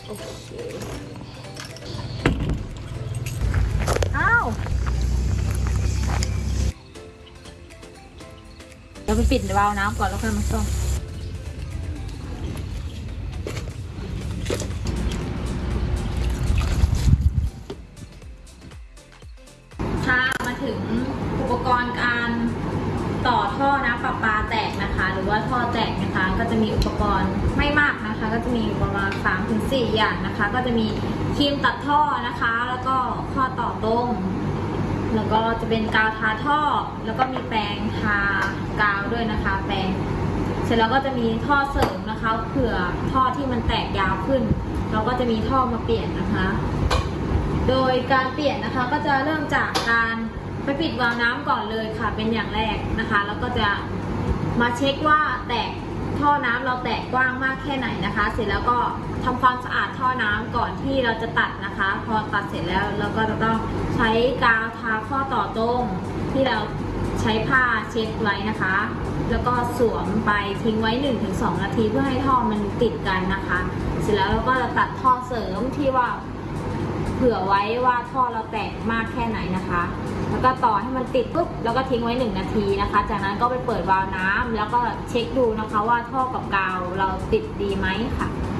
โอเคอ้าวเดี๋ยวไปปิดวาล์วน้ำก่อนแล้วค่อยมาซ่อมค่ะมาถึงอุปกรณ์การต่อท่อน้ำประปาแตกนะคะหรือว่าท่อแตกนะคะก็จะมีอุปกรณ์ไม่มากนะคะก็จะมีประมาณ 3-4 อย่างนะคะก็จะมีครีมตัดท่อนะคะแล้วก็ข้อต่อตรงแล้วก็จะเป็นกาวทาท่อแล้วก็มีแปรงทากาวด้วยนะคะแปรงเสร็จแล้วก็จะมีท่อเสริมนะคะเผื่อท่อที่มันแตกยาวขึ้นเราก็จะมีท่อมาเปลี่ยนนะคะโดยการเปลี่ยนนะคะก็จะเริ่มจากการไปปิดวาล์วน้ำก่อนเลยค่ะเป็นอย่างแรกนะคะแล้วก็จะมาเช็คว่าแตกท่อน้ำเราแตกกว้างมากแค่ไหนนะคะเสร็จแล้วก็ทำความสะอาดท่อน้ำก่อนที่เราจะตัดนะคะพอตัดเสร็จแล้วเราก็จะต้องใช้กาวทาข้อต่อตรงที่เราใช้ผ้าเช็ดไว้นะคะแล้วก็สวมไปทิ้งไว้ 1-2 นาทีเพื่อให้ท่อมันติดกันนะคะเสร็จแล้วเราก็จะตัดท่อเสริมที่ว่าเผื่อไว้ว่าท่อเราแตกมากแค่ไหนนะคะแล้วก็ต่อให้มันติดปุ๊บแล้วก็ทิ้งไว้1 นาทีนะคะจากนั้นก็ไปเปิดวาล์วน้ำแล้วก็เช็คดูนะคะว่าท่อกับกาวเราติดดีไหมค่ะ